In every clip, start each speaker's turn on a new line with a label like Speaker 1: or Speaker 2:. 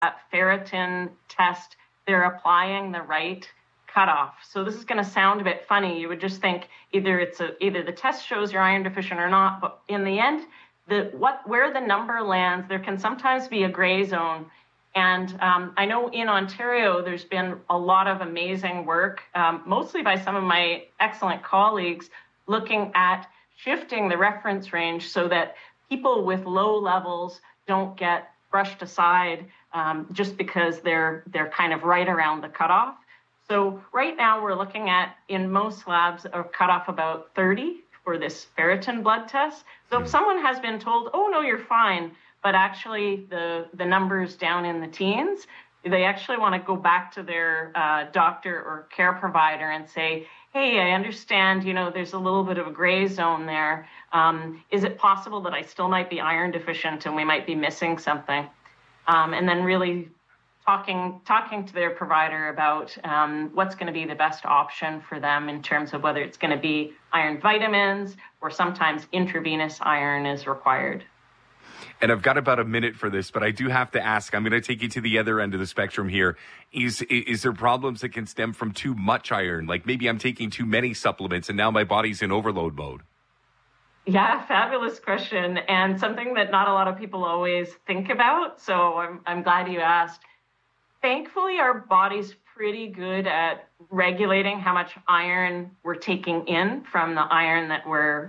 Speaker 1: that ferritin test, they're applying the right cutoff. So this is going to sound a bit funny. You would just think either the test shows you're iron deficient or not, but in the end, where the number lands, there can sometimes be a gray zone. And I know in Ontario, there's been a lot of amazing work, mostly by some of my excellent colleagues, looking at shifting the reference range so that people with low levels don't get brushed aside just because they're kind of right around the cutoff. So right now we're looking at, in most labs, a cutoff about 30 for this ferritin blood test. So if someone has been told, oh, no, you're fine, but actually the numbers down in the teens, they actually want to go back to their doctor or care provider and say, hey, I understand, there's a little bit of a gray zone there. Is it possible that I still might be iron deficient and we might be missing something? And then really talking to their provider about what's going to be the best option for them in terms of whether it's going to be iron vitamins or sometimes intravenous iron is required.
Speaker 2: And I've got about a minute for this, but I do have to ask, I'm going to take you to the other end of the spectrum here. Is there problems that can stem from too much iron? Like maybe I'm taking too many supplements and now my body's in overload mode.
Speaker 1: Yeah, fabulous question. And something that not a lot of people always think about. So I'm glad you asked. Thankfully, our body's pretty good at regulating how much iron we're taking in from the iron that we're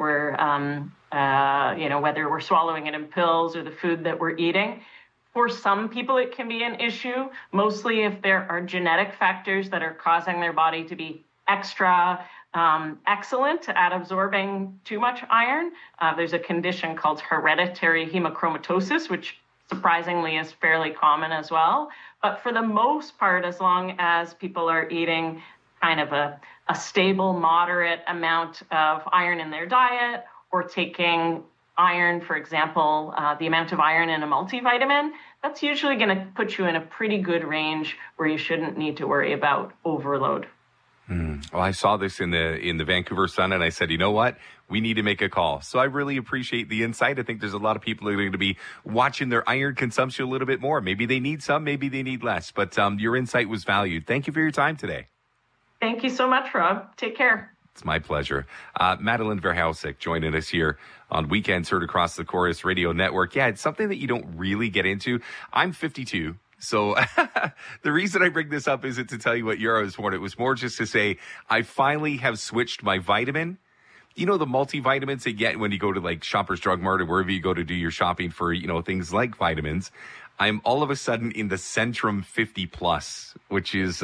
Speaker 1: whether we're swallowing it in pills or the food that we're eating. For some people, it can be an issue, mostly if there are genetic factors that are causing their body to be extra excellent at absorbing too much iron. There's a condition called hereditary hemochromatosis, which surprisingly is fairly common as well. But for the most part, as long as people are eating kind of a stable, moderate amount of iron in their diet or taking iron, for example, the amount of iron in a multivitamin, that's usually going to put you in a pretty good range where you shouldn't need to worry about overload.
Speaker 2: Well, I saw this in the Vancouver Sun, and I said, you know what? We need to make a call. So I really appreciate the insight. I think there's a lot of people that are going to be watching their iron consumption a little bit more. Maybe they need some, maybe they need less. But your insight was valued. Thank you for your time today.
Speaker 1: Thank you so much, Rob. Take care.
Speaker 2: It's my pleasure. Madeline Verhausik joining us here on Weekends Heard Across the Chorus Radio Network. Yeah, it's something that you don't really get into. I'm 52. So the reason I bring this up isn't to tell you what year I was born. It was more just to say I finally have switched my vitamin. You know, the multivitamins they get when you go to like Shoppers Drug Mart or wherever you go to do your shopping for, things like vitamins. I'm all of a sudden in the Centrum 50 Plus, which is,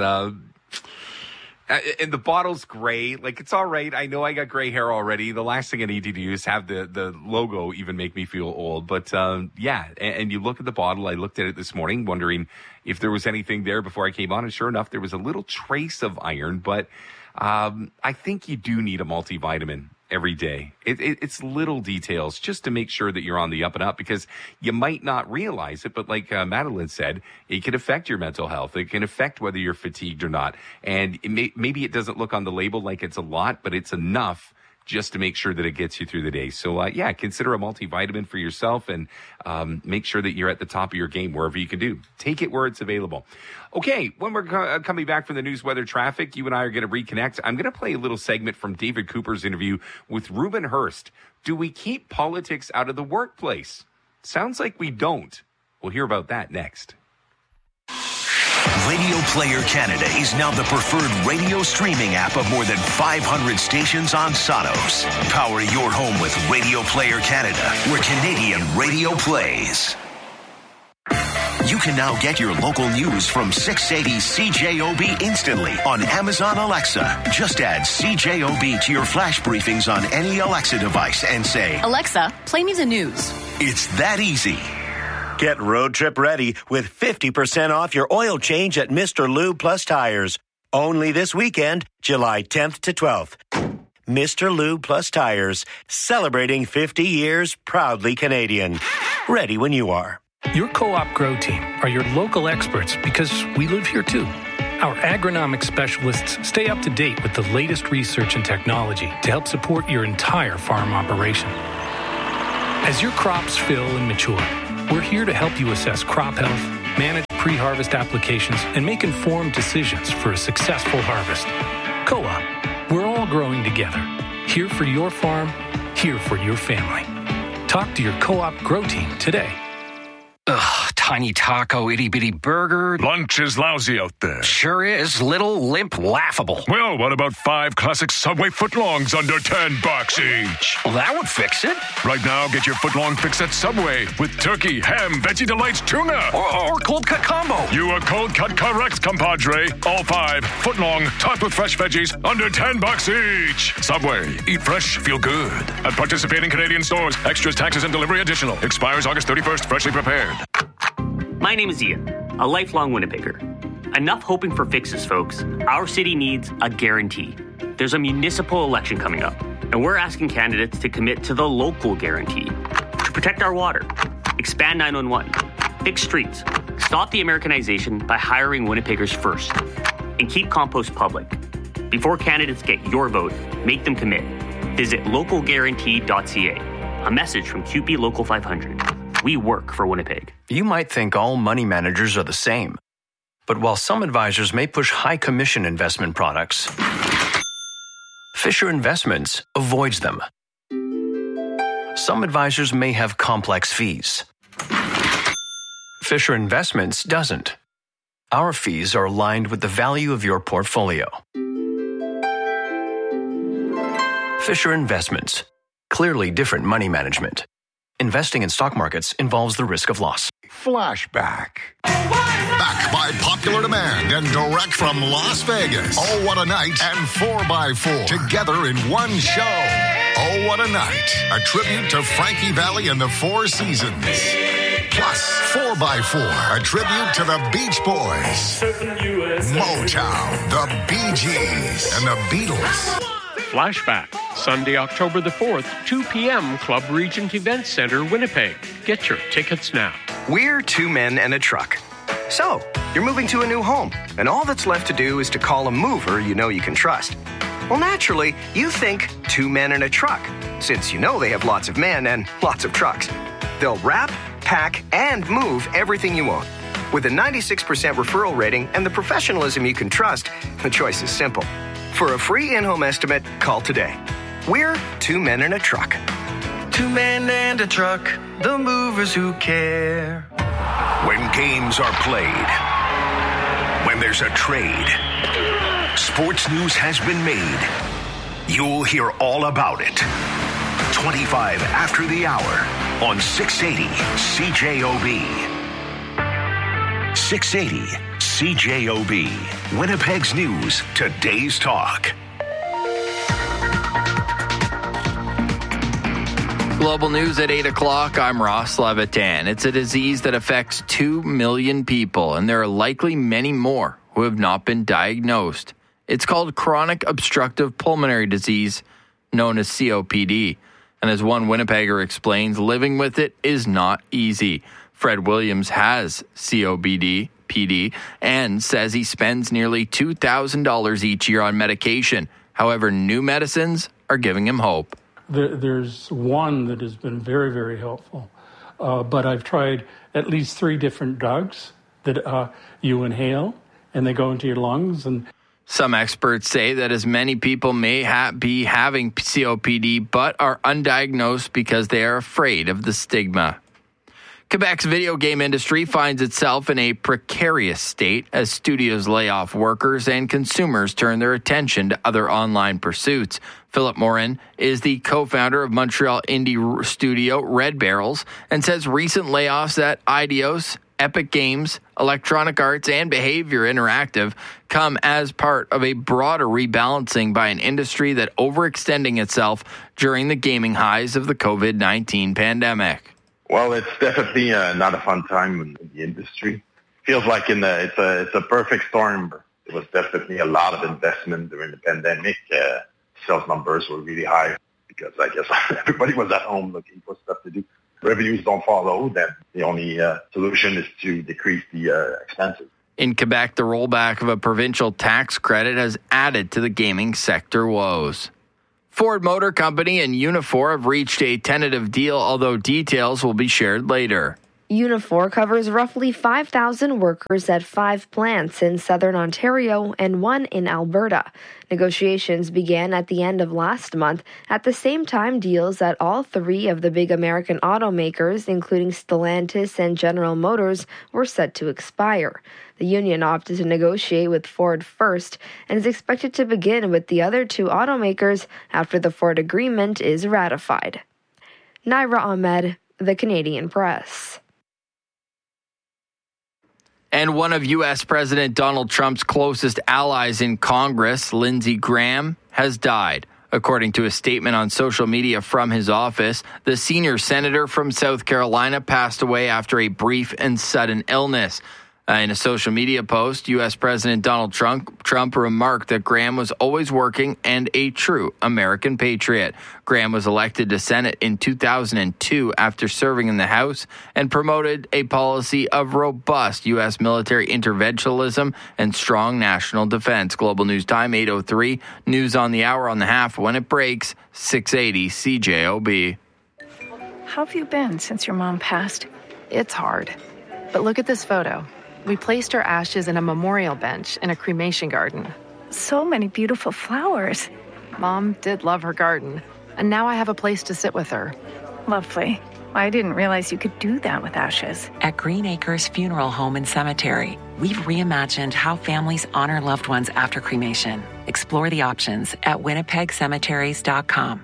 Speaker 2: and the bottle's gray. Like, it's all right. I know I got gray hair already. The last thing I need to do is have the logo even make me feel old. But, yeah, and you look at the bottle. I looked at it this morning wondering if there was anything there before I came on. And sure enough, there was a little trace of iron. But I think you do need a multivitamin every day. It's little details just to make sure that you're on the up and up, because you might not realize it, but like Madeline said, it can affect your mental health. It can affect whether you're fatigued or not. And maybe it doesn't look on the label like it's a lot, but it's enough just to make sure that it gets you through the day. So, yeah, consider a multivitamin for yourself and make sure that you're at the top of your game wherever you can do. Take it where it's available. Okay, when we're coming back from the news, weather, traffic, you and I are going to reconnect. I'm going to play a little segment from David Cooper's interview with Reuben Hurst. Do we keep politics out of the workplace? Sounds like we don't. We'll hear about that next.
Speaker 3: Radio Player Canada is now the preferred radio streaming app of more than 500 stations on Sonos. Power your home with Radio Player Canada, where Canadian radio plays. You can now get your local news from 680 CJOB instantly on Amazon Alexa. Just add CJOB to your flash briefings on any Alexa device and say,
Speaker 4: Alexa, play me the news.
Speaker 3: It's that easy.
Speaker 5: Get road trip ready with 50% off your oil change at Mr. Lube Plus Tires. Only this weekend, July 10th to 12th. Mr. Lube Plus Tires, celebrating 50 years, proudly Canadian. Ready when you are.
Speaker 6: Your Co-op Grow team are your local experts because we live here too. Our agronomic specialists stay up to date with the latest research and technology to help support your entire farm operation. As your crops fill and mature, we're here to help you assess crop health, manage pre-harvest applications, and make informed decisions for a successful harvest. Co-op, we're all growing together. Here for your farm, here for your family. Talk to your Co-op Grow Team today.
Speaker 7: Ugh, tiny taco, itty-bitty burger.
Speaker 8: Lunch is lousy out there.
Speaker 7: Sure is. Little, limp, laughable.
Speaker 8: Well, what about 5 classic Subway footlongs under $10 each?
Speaker 7: Well, that would fix it.
Speaker 8: Right now, get your footlong fix at Subway with turkey, ham, Veggie Delights, tuna.
Speaker 7: Or cold cut combo.
Speaker 8: You are cold cut correct, compadre. All 5 footlong, topped with fresh veggies, under $10 each. Subway. Eat fresh, feel good. At participating Canadian stores. Extras, taxes, and delivery additional. Expires August 31st. Freshly prepared.
Speaker 9: My name is Ian, a lifelong Winnipegger. Enough hoping for fixes, folks. Our city needs a guarantee. There's a municipal election coming up, and we're asking candidates to commit to the local guarantee. To protect our water, expand 911, fix streets, stop the Americanization by hiring Winnipeggers first, and keep compost public. Before candidates get your vote, make them commit. Visit localguarantee.ca. A message from QP Local 500. We work for Winnipeg.
Speaker 10: You might think all money managers are the same. But while some advisors may push high commission investment products, Fisher Investments avoids them. Some advisors may have complex fees. Fisher Investments doesn't. Our fees are aligned with the value of your portfolio. Fisher Investments. Clearly different money management. Investing in stock markets involves the risk of loss.
Speaker 11: Flashback. Back by popular demand and direct from Las Vegas. Oh, what a night and 4x4 together in one show. Oh, what a night. A tribute to Frankie Valli and the Four Seasons. Plus, 4x4, a tribute to the Beach Boys, Motown, the Bee Gees, and the Beatles.
Speaker 12: Flashback, Sunday, October the 4th, 2 p.m., Club Regent Event Center, Winnipeg. Get your tickets now.
Speaker 13: We're 2 men and a truck. So, you're moving to a new home, and all that's left to do is to call a mover you know you can trust. Well, naturally, you think 2 men and a truck, since you know they have lots of men and lots of trucks. They'll wrap, pack, and move everything you own. With a 96% referral rating and the professionalism you can trust, the choice is simple. For a free in-home estimate, call today. We're 2 men and a truck.
Speaker 10: 2 men and a truck, the movers who care.
Speaker 3: When games are played, when there's a trade, sports news has been made. You'll hear all about it. 25 after the hour on 680 CJOB. 680 CJOB. Winnipeg's news, today's talk.
Speaker 14: Global news at 8 o'clock. I'm Ross Levitan. It's a disease that affects 2 million people, and there are likely many more who have not been diagnosed. It's called chronic obstructive pulmonary disease, known as COPD. And as one Winnipegger explains, living with it is not easy. Fred Williams has COPD, and says he spends nearly $2,000 each year on medication. However, new medicines are giving him hope.
Speaker 15: There's one that has been very, very helpful. But I've tried at least 3 different drugs that you inhale, and they go into your lungs. And
Speaker 14: some experts say that as many people may be having COPD, but are undiagnosed because they are afraid of the stigma. Quebec's video game industry finds itself in a precarious state as studios lay off workers and consumers turn their attention to other online pursuits. Philip Morin is the co-founder of Montreal indie studio Red Barrels and says recent layoffs at Eidos, Epic Games, Electronic Arts, and Behavior Interactive come as part of a broader rebalancing by an industry that overextending itself during the gaming highs of the COVID-19 pandemic.
Speaker 16: Well, it's definitely not a fun time in the industry. Feels like it's a perfect storm. There was definitely a lot of investment during the pandemic. Sales numbers were really high because I guess everybody was at home looking for stuff to do. Revenues don't follow, then the only solution is to decrease the expenses.
Speaker 14: In Quebec, the rollback of a provincial tax credit has added to the gaming sector woes. Ford Motor Company and Unifor have reached a tentative deal, although details will be shared later.
Speaker 17: Unifor covers roughly 5,000 workers at 5 plants in southern Ontario and 1 in Alberta. Negotiations began at the end of last month. At the same time, deals at all 3 of the big American automakers, including Stellantis and General Motors, were set to expire. The union opted to negotiate with Ford first and is expected to begin with the other 2 automakers after the Ford agreement is ratified. Naira Ahmed, The Canadian Press.
Speaker 14: And one of U.S. President Donald Trump's closest allies in Congress, Lindsey Graham, has died. According to a statement on social media from his office, the senior senator from South Carolina passed away after a brief and sudden illness. In a social media post, U.S. President Donald Trump remarked that Graham was always working and a true American patriot. Graham was elected to Senate in 2002 after serving in the House and promoted a policy of robust U.S. military interventionism and strong national defense. Global News Time, 8:03. News on the hour on the half when it breaks, 680 CJOB.
Speaker 18: How have you been since your mom passed? It's hard. But look at this photo. We placed her ashes in a memorial bench in a cremation garden.
Speaker 19: So many beautiful flowers.
Speaker 18: Mom did love her garden, and now I have a place to sit with her.
Speaker 19: Lovely. I didn't realize you could do that with ashes.
Speaker 20: At Green Acres Funeral Home and Cemetery, we've reimagined how families honor loved ones after cremation. Explore the options at winnipegcemeteries.com.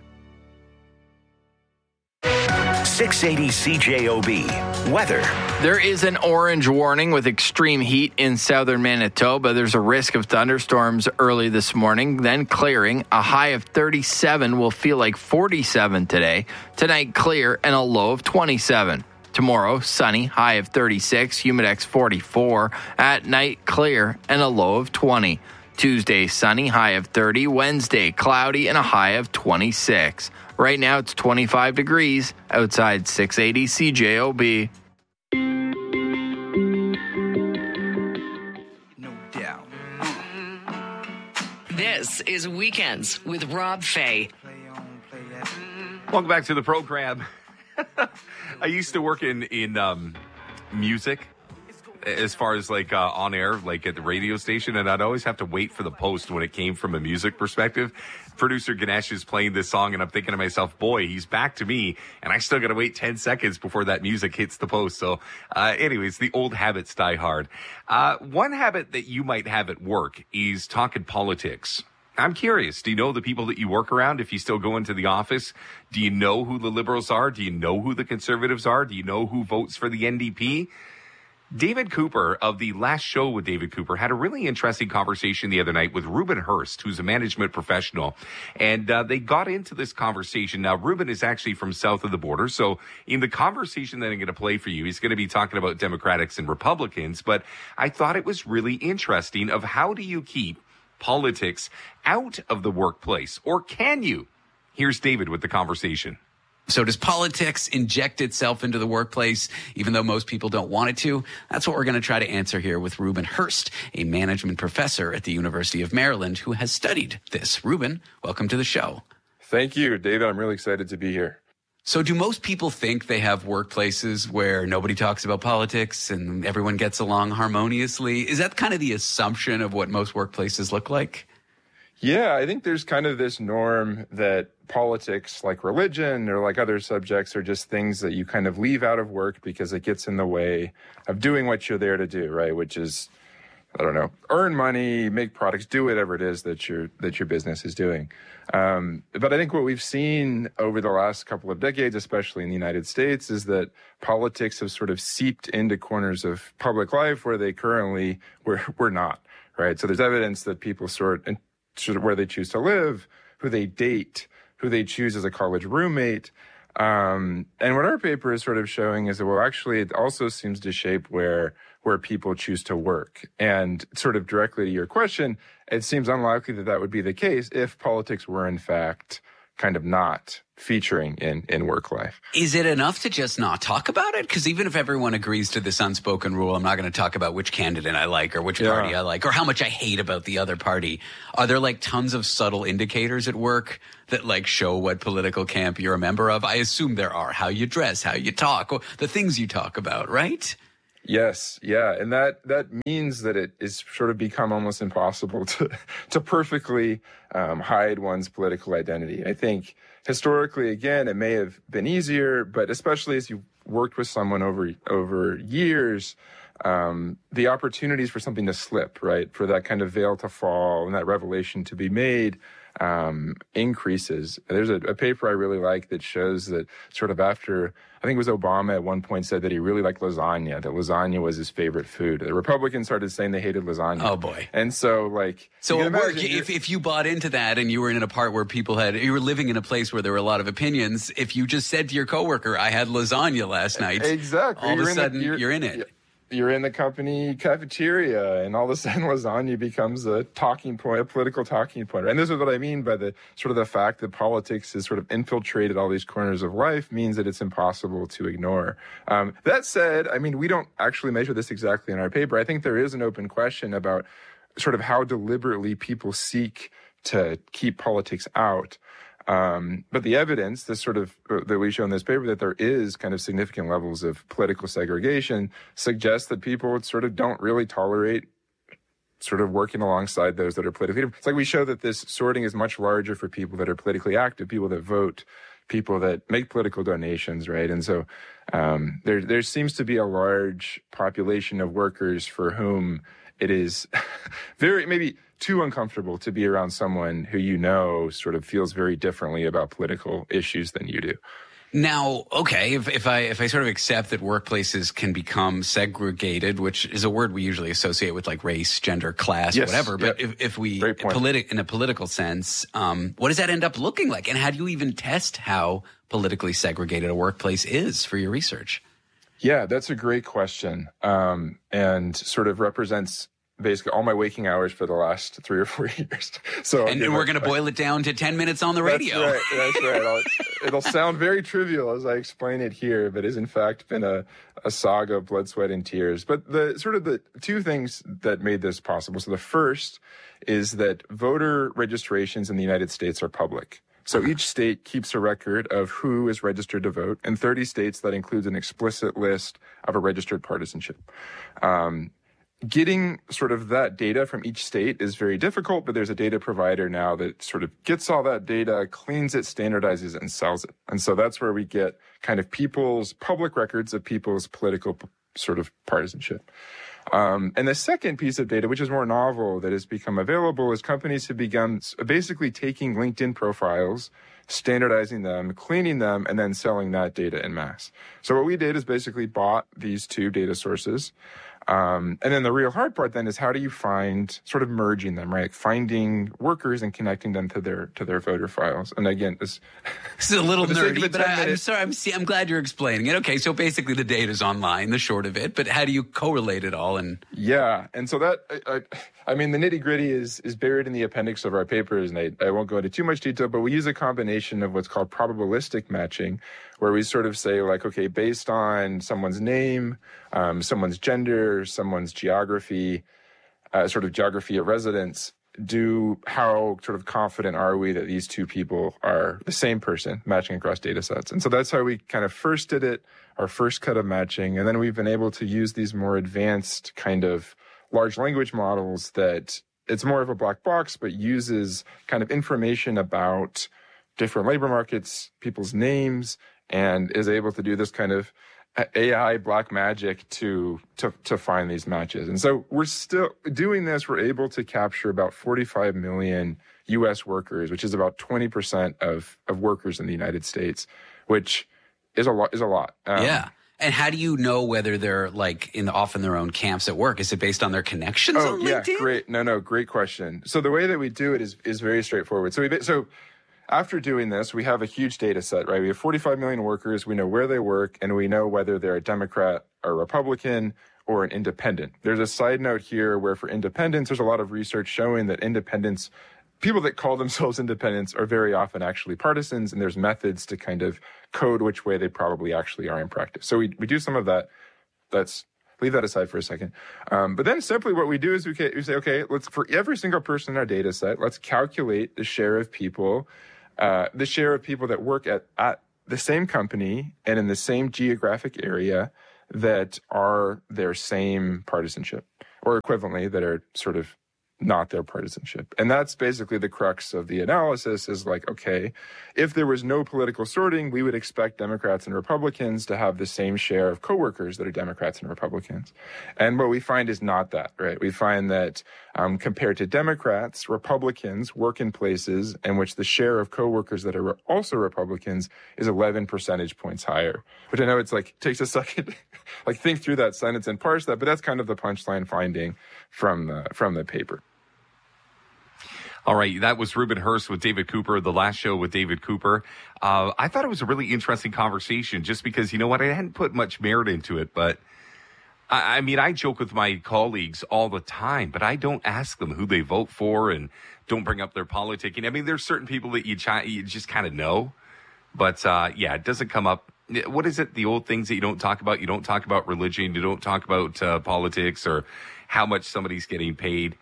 Speaker 3: 680 CJOB. Weather.
Speaker 14: There is an orange warning with extreme heat in southern Manitoba. There's a risk of thunderstorms early this morning, then clearing. A high of 37 will feel like 47 today. Tonight, clear and a low of 27. Tomorrow, sunny, high of 36, humidex 44. At night, clear and a low of 20. Tuesday, sunny, high of 30. Wednesday, cloudy and a high of 26. Right now, it's 25 degrees outside 680 CJOB.
Speaker 20: This is Weekends with Rob Fay.
Speaker 2: Welcome back to the program. I used to work in music, as far as like on air, like at the radio station, and I'd always have to wait for the post when it came from a music perspective. Producer Ganesh is playing this song, and I'm thinking to myself, boy, he's back to me, and I still got to wait 10 seconds before that music hits the post. So anyways, the old habits die hard. One habit that you might have at work is talking politics. I'm curious, do you know the people that you work around if you still go into the office? Do you know who the Liberals are? Do you know who the Conservatives are? Do you know who votes for the NDP? David Cooper of the Last Show with David Cooper had a really interesting conversation the other night with Ruben Hurst, who's a management professional. And they got into this conversation. Now, Ruben is actually from south of the border. So in the conversation that I'm going to play for you, he's going to be talking about Democrats and Republicans. But I thought it was really interesting of how do you keep politics out of the workplace? Or can you? Here's David with the conversation.
Speaker 21: So does politics inject itself into the workplace, even though most people don't want it to? That's what we're going to try to answer here with Ruben Hurst, a management professor at the University of Maryland who has studied this. Ruben, welcome to the show.
Speaker 22: Thank you, David. I'm really excited to be here.
Speaker 21: So do most people think they have workplaces where nobody talks about politics and everyone gets along harmoniously? Is that kind of the assumption of what most workplaces look like?
Speaker 22: Yeah, I think there's kind of this norm that politics, like religion or like other subjects, are just things that you kind of leave out of work because it gets in the way of doing what you're there to do, right? Which is, I don't know, earn money, make products, do whatever it is that your business is doing. But I think what we've seen over the last couple of decades, especially in the United States, is that politics have sort of seeped into corners of public life where they currently were not, right? So there's evidence that people sort of where they choose to live, who they date, who they choose as a college roommate. And what our paper is sort of showing is that, well, actually, it also seems to shape where people choose to work. And sort of directly to your question, it seems unlikely that that would be the case if politics were, in fact, kind of not featuring in work life.
Speaker 21: Is it enough to just not talk about it? Because even if everyone agrees to this unspoken rule, I'm not going to talk about which candidate I like or which party I like or how much I hate about the other party. Are there like tons of subtle indicators at work that like show what political camp you're a member of? I assume there are. How you dress, how you talk, the things you talk about, right?
Speaker 22: Yes, yeah, and that means that it is sort of become almost impossible to perfectly hide one's political identity. I think historically, again, it may have been easier, but especially as you worked with someone over years, the opportunities for something to slip, right, for that kind of veil to fall and that revelation to be made increases. There's a paper I really like that shows that sort of after, I think it was Obama at one point said that he really liked lasagna, that lasagna was his favorite food. The Republicans started saying they hated lasagna.
Speaker 21: Oh boy.
Speaker 22: And so like,
Speaker 21: so at work, if you bought into that and you were in a part where you were living in a place where there were a lot of opinions, if you just said to your coworker, I had lasagna last night.
Speaker 22: Exactly.
Speaker 21: All of a sudden you're in it.
Speaker 22: You're in the company cafeteria, and all of a sudden lasagna becomes a talking point, a political talking point. And this is what I mean by the sort of the fact that politics has sort of infiltrated all these corners of life means that it's impossible to ignore. That said, I mean, we don't actually measure this exactly in our paper. I think there is an open question about sort of how deliberately people seek to keep politics out. But the evidence, this sort of that we show in this paper, that there is kind of significant levels of political segregation, suggests that people sort of don't really tolerate sort of working alongside those that are politically. It's like we show that this sorting is much larger for people that are politically active, people that vote, people that make political donations, right? And so there seems to be a large population of workers for whom it is very maybe too uncomfortable to be around someone who you know sort of feels very differently about political issues than you do.
Speaker 21: Now, okay, if I sort of accept that workplaces can become segregated, which is a word we usually associate with like race, gender, class, whatever, but if we in a political sense, what does that end up looking like? And how do you even test how politically segregated a workplace is for your research?
Speaker 22: Yeah, that's a great question, and sort of represents basically all my waking hours for the last 3 or 4 years. So,
Speaker 21: and we're going to boil it down to 10 minutes on the radio.
Speaker 22: That's right. It'll sound very trivial as I explain it here, but has in fact been a saga of blood, sweat, and tears. But the two things that made this possible. So the first is that voter registrations in the United States are public. So each state keeps a record of who is registered to vote. In 30 states, that includes an explicit list of a registered partisanship. Getting sort of that data from each state is very difficult, but there's a data provider now that sort of gets all that data, cleans it, standardizes it, and sells it. And so that's where we get kind of people's public records of people's political sort of partisanship. And the second piece of data, which is more novel, that has become available, is companies have begun basically taking LinkedIn profiles, standardizing them, cleaning them, and then selling that data en masse. So what we did is basically bought these two data sources. And then the real hard part then is how do you find sort of merging them, right? Finding workers and connecting them to their voter files. And again, this
Speaker 21: is a little nerdy, but I'm sorry. I'm glad you're explaining it. Okay, so basically the data's online, the short of it, but how do you correlate it all? And
Speaker 22: yeah, and so that I mean the nitty gritty is buried in the appendix of our papers, and I won't go into too much detail, but we use a combination of what's called probabilistic matching, where we sort of say like, okay, based on someone's name, someone's gender, someone's geography, sort of geography of residence, how sort of confident are we that these two people are the same person matching across data sets? And so that's how we kind of first did it, our first cut of matching. And then we've been able to use these more advanced kind of large language models that it's more of a black box, but uses kind of information about different labor markets, people's names, and is able to do this kind of AI black magic to find these matches. And so we're still doing this. We're able to capture about 45 million U.S. workers, which is about 20% of workers in the United States, which is a lot.
Speaker 21: Yeah. And how do you know whether they're like off in their own camps at work? Is it based on their connections on LinkedIn?
Speaker 22: Yeah, great. No, great question. So the way that we do it is very straightforward. So after doing this, we have a huge data set, right? We have 45 million workers. We know where they work, and we know whether they're a Democrat or Republican or an independent. There's a side note here where for independents, there's a lot of research showing that independents people that call themselves independents are very often actually partisans, and there's methods to kind of code which way they probably actually are in practice. So we do some of that. Let's leave that aside for a second. But then simply what we do is we say, okay, for every single person in our data set, let's calculate the share of people that work at the same company and in the same geographic area that are their same partisanship, or equivalently, that are sort of not their partisanship. And that's basically the crux of the analysis, is like, okay, if there was no political sorting, we would expect Democrats and Republicans to have the same share of coworkers that are Democrats and Republicans. And what we find is not that, right? We find that compared to Democrats, Republicans work in places in which the share of coworkers that are also Republicans is 11 percentage points higher, which I know it's like, takes a second, like think through that sentence and parse that, but that's kind of the punchline finding from the paper.
Speaker 2: All right, that was Ruben Hurst with David Cooper, the last show with David Cooper. I thought it was a really interesting conversation just because, you know what, I hadn't put much merit into it, but I mean, I joke with my colleagues all the time, but I don't ask them who they vote for and don't bring up their politicking. I mean, there's certain people that you just kind of know, but yeah, it doesn't come up. What is it? The old things that you don't talk about. You don't talk about religion. You don't talk about politics or how much somebody's getting paid.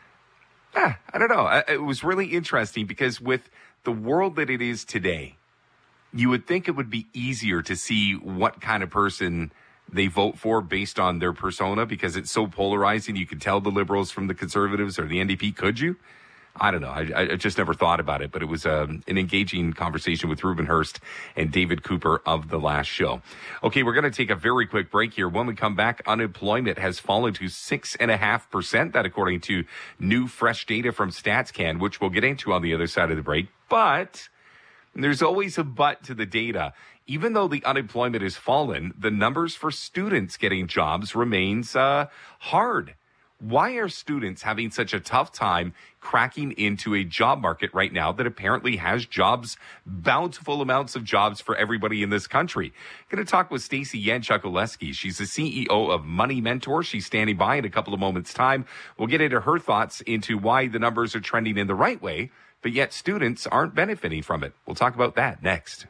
Speaker 2: I don't know. It was really interesting because with the world that it is today, you would think it would be easier to see what kind of person they vote for based on their persona, because it's so polarizing. You could tell the liberals from the conservatives or the NDP. Could you? I don't know. I just never thought about it, but it was an engaging conversation with Ruben Hurst and David Cooper of the last show. Okay, we're going to take a very quick break here. When we come back, unemployment has fallen to 6.5%. That according to new fresh data from StatsCan, which we'll get into on the other side of the break. But there's always a but to the data. Even though the unemployment has fallen, the numbers for students getting jobs remains hard. Why are students having such a tough time cracking into a job market right now that apparently has jobs, bountiful amounts of jobs for everybody in this country? Going to talk with Stacey Yanchuk-Oleski. She's the CEO of Money Mentor. She's standing by in a couple of moments' time. We'll get into her thoughts into why the numbers are trending in the right way, but yet students aren't benefiting from it. We'll talk about that next.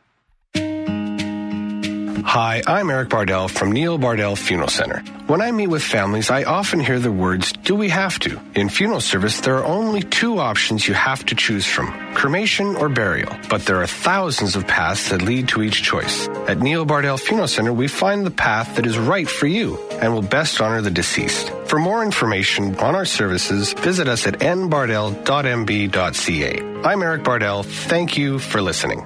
Speaker 1: Hi, I'm Eric Bardell from Neil Bardell Funeral Center. When I meet with families, I often hear the words, do we have to? In funeral service, there are only two options you have to choose from, cremation or burial. But there are thousands of paths that lead to each choice. At Neil Bardell Funeral Center, we find the path that is right for you and will best honor the deceased. For more information on our services, visit us at nbardell.mb.ca. I'm Eric Bardell. Thank you for listening.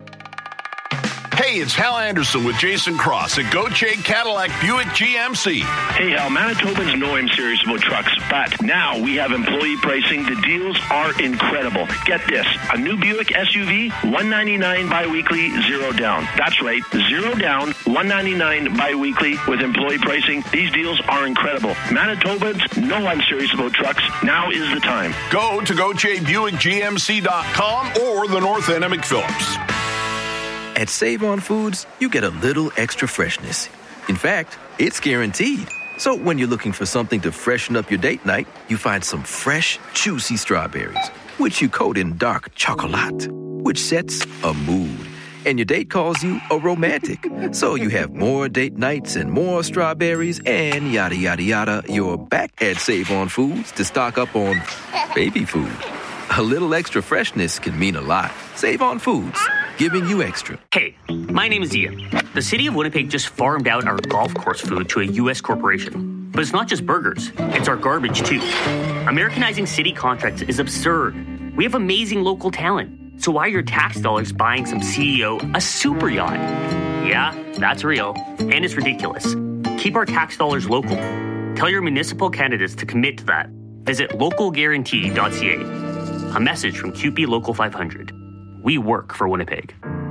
Speaker 4: Hey, it's Hal Anderson with Jason Cross at Gauthier Cadillac Buick GMC.
Speaker 23: Hey, Hal, Manitobans know I'm serious about trucks, but now we have employee pricing. The deals are incredible. Get this, a new Buick SUV, $199 bi-weekly, zero down. That's right, zero down, $199 bi-weekly with employee pricing. These deals are incredible. Manitobans know I'm serious about trucks. Now is the time.
Speaker 4: Go to GauthierBuickGMC.com or the North End of McPhillips.
Speaker 24: At Save-On Foods, you get a little extra freshness. In fact, it's guaranteed. So when you're looking for something to freshen up your date night, you find some fresh, juicy strawberries, which you coat in dark chocolate, which sets a mood. And your date calls you a romantic. So you have more date nights and more strawberries and yada, yada, yada. You're back at Save-On Foods to stock up on baby food. A little extra freshness can mean a lot. Save-On Foods, giving you extra.
Speaker 9: Hey, my name is Ian. The city of Winnipeg just farmed out our golf course food to a U.S. corporation. But it's not just burgers, it's our garbage too. Americanizing city contracts is absurd. We have amazing local talent. So why are your tax dollars buying some CEO a super yacht? Yeah, that's real. And it's ridiculous. Keep our tax dollars local. Tell your municipal candidates to commit to that. Visit localguarantee.ca. A message from CUPE Local 500. We work for Winnipeg.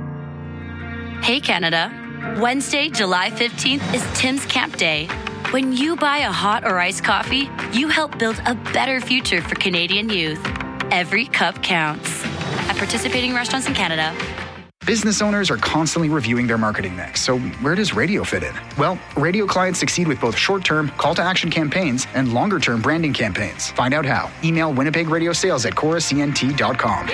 Speaker 25: Hey, Canada. Wednesday, July 15th is Tim's Camp Day. When you buy a hot or iced coffee, you help build a better future for Canadian youth. Every cup counts. At participating restaurants in Canada.
Speaker 5: Business owners are constantly reviewing their marketing mix, so where does radio fit in? Well, radio clients succeed with both short-term call-to-action campaigns and longer-term branding campaigns. Find out how. Email Winnipeg Radio Sales at choruscnt.com.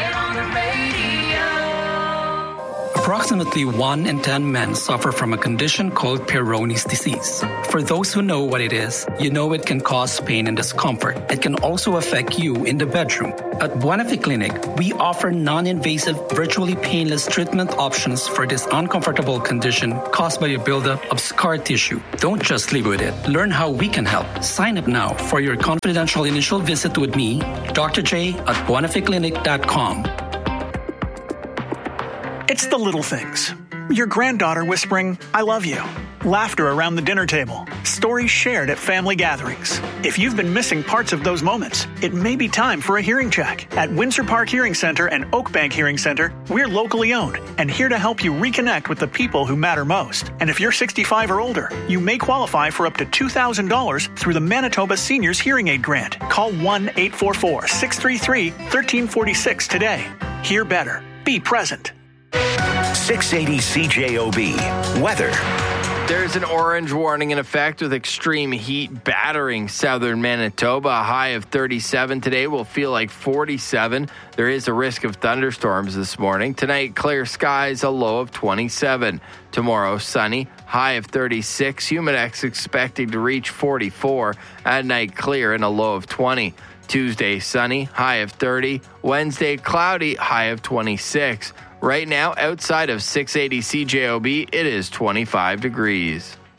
Speaker 6: Approximately 1 in 10 men suffer from a condition called Peyronie's disease. For those who know what it is, you know it can cause pain and discomfort. It can also affect you in the bedroom. At Buenafe Clinic, we offer non-invasive, virtually painless treatment options for this uncomfortable condition caused by a buildup of scar tissue. Don't just live with it. Learn how we can help. Sign up now for your confidential initial visit with me, Dr. J, at buenafeclinic.com.
Speaker 7: It's the little things. Your granddaughter whispering, "I love you." Laughter around the dinner table. Stories shared at family gatherings. If you've been missing parts of those moments, it may be time for a hearing check. At Windsor Park Hearing Center and Oakbank Hearing Center, we're locally owned and here to help you reconnect with the people who matter most. And if you're 65 or older, you may qualify for up to $2,000 through the Manitoba Seniors Hearing Aid Grant. Call 1-844-633-1346 today. Hear better. Be present.
Speaker 3: 680 CJOB. Weather.
Speaker 14: There's an orange warning in effect with extreme heat battering southern Manitoba. A high of 37 today will feel like 47. There is a risk of thunderstorms this morning. Tonight, clear skies, a low of 27. Tomorrow, sunny, high of 36. Humidex expected to reach 44. At night, clear and a low of 20. Tuesday, sunny, high of 30. Wednesday, cloudy, high of 26. Right now, outside of 680 CJOB, it is 25 degrees.